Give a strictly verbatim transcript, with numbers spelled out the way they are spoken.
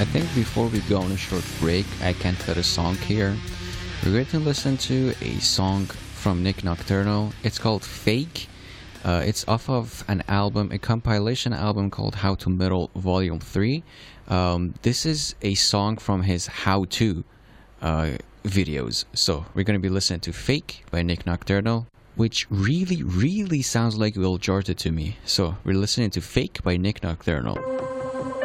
I think before we go on a short break, I can cut a song here. We're going to listen to a song from Nick Nocturnal. It's called Fake. Uh, it's off of an album, a compilation album called How to Metal Volume three. Um, this is a song from his How To uh, videos. So we're going to be listening to Fake by Nick Nocturnal, which really, really sounds like Will Jordan to me. So we're listening to Fake by Nick Nocturnal.